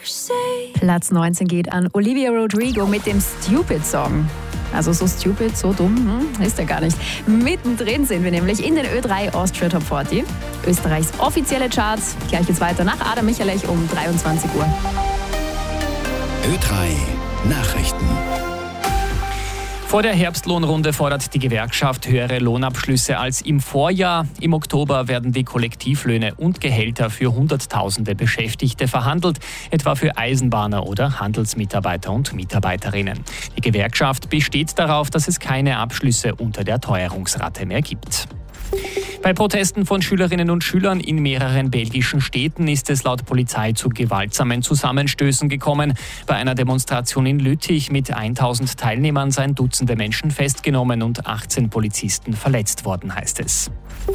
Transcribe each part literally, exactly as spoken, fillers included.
Platz neunzehn geht an Olivia Rodrigo mit dem Stupid-Song. Also so stupid, so dumm, hm, ist er gar nicht. Mittendrin sind wir nämlich in den Ö drei Austria Top vierzig. Österreichs offizielle Charts. Gleich geht's weiter nach Adam Michalech um dreiundzwanzig Uhr. Ö drei Nachrichten. Vor der Herbstlohnrunde fordert die Gewerkschaft höhere Lohnabschlüsse als im Vorjahr. Im Oktober werden die Kollektivlöhne und Gehälter für Hunderttausende Beschäftigte verhandelt, etwa für Eisenbahner oder Handelsmitarbeiter und Mitarbeiterinnen. Die Gewerkschaft besteht darauf, dass es keine Abschlüsse unter der Teuerungsrate mehr gibt. Bei Protesten von Schülerinnen und Schülern in mehreren belgischen Städten ist es laut Polizei zu gewaltsamen Zusammenstößen gekommen. Bei einer Demonstration in Lüttich mit tausend Teilnehmern seien Dutzende Menschen festgenommen und achtzehn Polizisten verletzt worden, heißt es.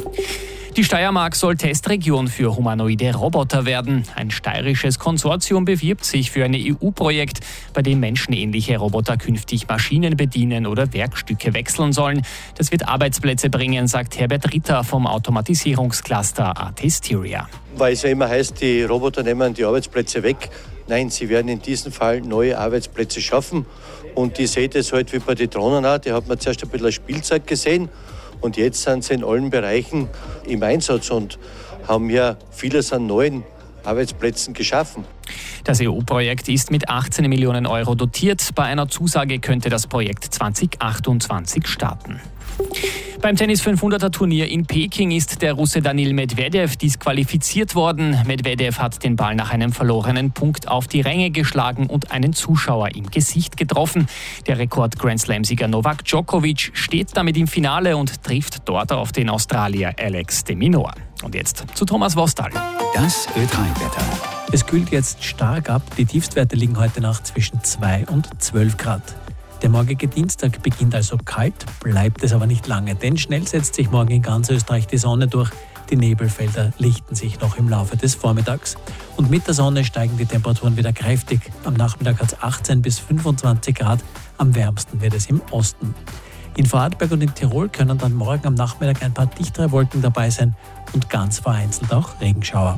Die Steiermark soll Testregion für humanoide Roboter werden. Ein steirisches Konsortium bewirbt sich für ein E U-Projekt, bei dem menschenähnliche Roboter künftig Maschinen bedienen oder Werkstücke wechseln sollen. Das wird Arbeitsplätze bringen, sagt Herbert Ritter vom Automatisierungscluster Artisteria. Weil es ja immer heißt, die Roboter nehmen die Arbeitsplätze weg. Nein, sie werden in diesem Fall neue Arbeitsplätze schaffen. Und ich sehe das halt wie bei den Drohnen auch. Die hat man zuerst ein bisschen als Spielzeug gesehen. Und jetzt sind sie in allen Bereichen im Einsatz und haben ja vieles an neuen Arbeitsplätzen geschaffen. Das E U-Projekt ist mit achtzehn Millionen Euro dotiert. Bei einer Zusage könnte das Projekt zwanzig achtundzwanzig starten. Beim Tennis fünfhunderter Turnier in Peking ist der Russe Daniil Medvedev disqualifiziert worden. Medvedev hat den Ball nach einem verlorenen Punkt auf die Ränge geschlagen und einen Zuschauer im Gesicht getroffen. Der Rekord-Grand-Slam-Sieger Novak Djokovic steht damit im Finale und trifft dort auf den Australier Alex de Minaur. Und jetzt zu Thomas Wostal. Das Ö drei Wetter. Es kühlt jetzt stark ab. Die Tiefstwerte liegen heute Nacht zwischen zwei und zwölf Grad. Der morgige Dienstag beginnt also kalt, bleibt es aber nicht lange, denn schnell setzt sich morgen in ganz Österreich die Sonne durch. Die Nebelfelder lichten sich noch im Laufe des Vormittags. Und mit der Sonne steigen die Temperaturen wieder kräftig. Am Nachmittag hat es achtzehn bis fünfundzwanzig Grad, am wärmsten wird es im Osten. In Vorarlberg und in Tirol können dann morgen am Nachmittag ein paar dichtere Wolken dabei sein und ganz vereinzelt auch Regenschauer.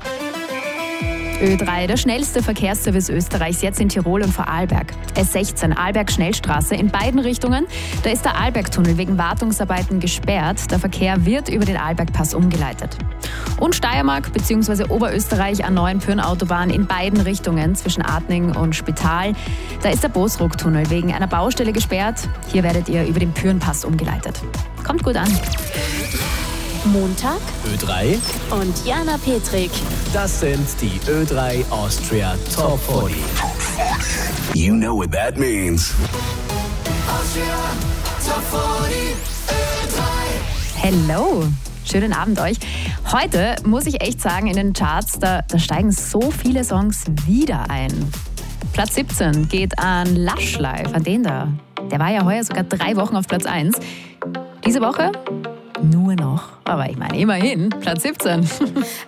Ö drei, der schnellste Verkehrsservice Österreichs, jetzt in Tirol und Vorarlberg. S sechzehn, Arlberg-Schnellstraße in beiden Richtungen. Da ist der Arlbergtunnel wegen Wartungsarbeiten gesperrt. Der Verkehr wird über den Arlbergpass umgeleitet. Und Steiermark bzw. Oberösterreich an neuen Pyhrn-Autobahn in beiden Richtungen zwischen Adning und Spital. Da ist der Bosruck-Tunnel wegen einer Baustelle gesperrt. Hier werdet ihr über den Pyhrn-Pass umgeleitet. Kommt gut an. Montag Ö drei und Jana Petrik. Das sind die Ö drei Austria Top vierzig. You know what that means. Austria Top vierzig, Ö drei. Hello, schönen Abend euch. Heute muss ich echt sagen, in den Charts, da, da steigen so viele Songs wieder ein. Platz siebzehn geht an Lush Live, an den da. Der war ja heuer sogar drei Wochen auf Platz eins. Diese Woche nur noch, aber ich meine immerhin Platz siebzehn.